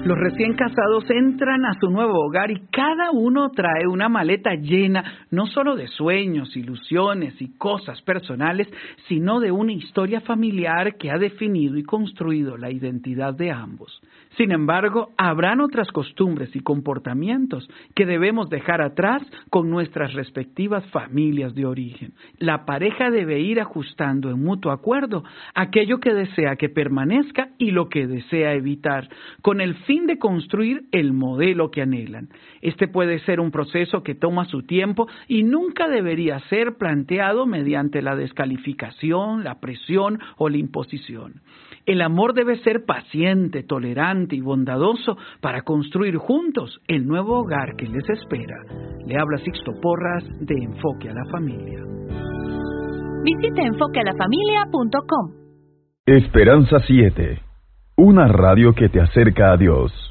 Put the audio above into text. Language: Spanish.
Los recién casados entran a su nuevo hogar y cada uno trae una maleta llena no solo de sueños, ilusiones y cosas personales, sino de una historia familiar que ha definido y construido la identidad de ambos. Sin embargo, habrán otras costumbres y comportamientos que debemos dejar atrás con nuestras respectivas familias de origen. La pareja debe ir ajustando en mutuo acuerdo aquello que desea que permanezca y lo que desea evitar, con el fin de construir el modelo que anhelan. Este puede ser un proceso que toma su tiempo y nunca debería ser planteado mediante la descalificación, la presión o la imposición. El amor debe ser paciente, tolerante y bondadoso para construir juntos el nuevo hogar que les espera. Le habla Sixto Porras de Enfoque a la Familia. Visite enfoquealafamilia.com. Esperanza 7, una radio que te acerca a Dios.